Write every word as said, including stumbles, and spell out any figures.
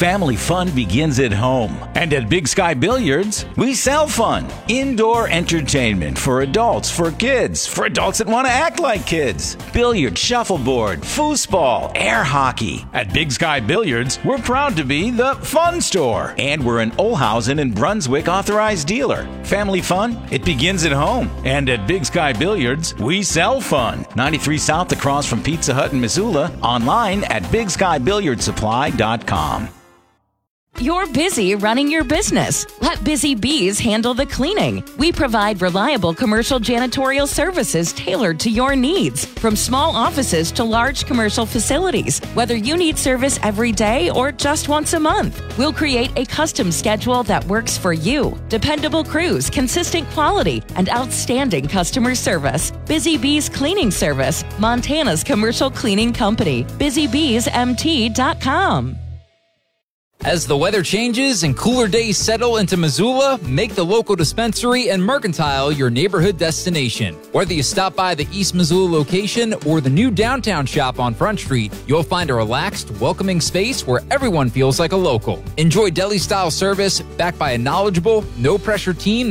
Family fun begins at home. And at Big Sky Billiards, we sell fun. Indoor entertainment for adults, for kids, for adults that want to act like kids. Billiard, shuffleboard, foosball, air hockey. At Big Sky Billiards, we're proud to be the fun store. And we're an Olhausen and Brunswick authorized dealer. Family fun, it begins at home. And at Big Sky Billiards, we sell fun. ninety-three South across from Pizza Hut in Missoula. Online at big sky billiard supply dot com. You're busy running your business. Let Busy Bees handle the cleaning. We provide reliable commercial janitorial services tailored to your needs, from small offices to large commercial facilities. Whether you need service every day or just once a month, we'll create a custom schedule that works for you. Dependable crews, consistent quality, and outstanding customer service. Busy Bees Cleaning Service, Montana's commercial cleaning company. busy bees m t dot com. As the weather changes and cooler days settle into Missoula, make the local dispensary and Mercantile your neighborhood destination. Whether you stop by the East Missoula location or the new downtown shop on Front Street, you'll find a relaxed, welcoming space where everyone feels like a local. Enjoy deli-style service backed by a knowledgeable, no-pressure team